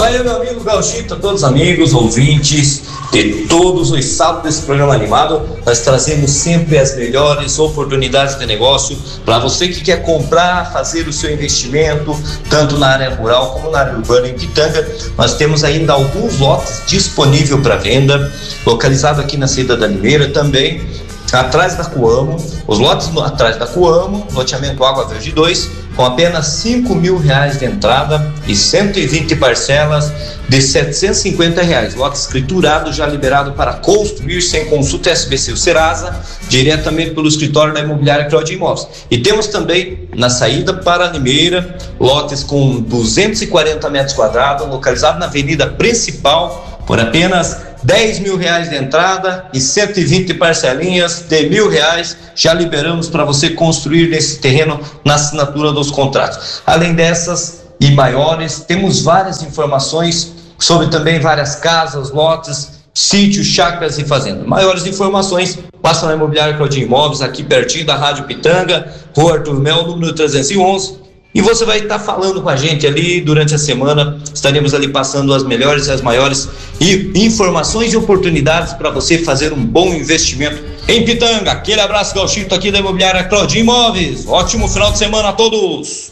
Valeu, meu amigo Gauchito, a todos os amigos, ouvintes de todos os sábados desse programa animado. Nós trazemos sempre as melhores oportunidades de negócio para você que quer comprar, fazer o seu investimento, tanto na área rural como na área urbana em Pitanga. Nós temos ainda alguns lotes disponíveis para venda, localizado aqui na saída da Limeira, também atrás da Coamo. Os lotes atrás da Coamo, loteamento Água Verde 2, com apenas R$5.000 de entrada e 120 parcelas de R$750. Lote escriturado, já liberado para construir sem consulta SBC, o Serasa, diretamente pelo escritório da imobiliária Claudia Imóveis. E temos também na saída para a Limeira, lotes com 240 metros quadrados, localizado na avenida principal, por apenas R$10.000 de entrada e 120 parcelinhas de R$1.000. Já liberamos para você construir nesse terreno na assinatura dos contratos. Além dessas e maiores, temos várias informações sobre também várias casas, lotes, sítios, chácaras e fazendas. Maiores informações, passa na imobiliária Claudia Imóveis, aqui pertinho da Rádio Pitanga, Rua Arthur Mel, número 311. E você vai estar falando com a gente ali durante a semana. Estaremos ali passando as melhores e as maiores informações e oportunidades para você fazer um bom investimento em Pitanga. Aquele abraço, Gauchito, aqui da imobiliária Claudia Imóveis. Ótimo final de semana a todos.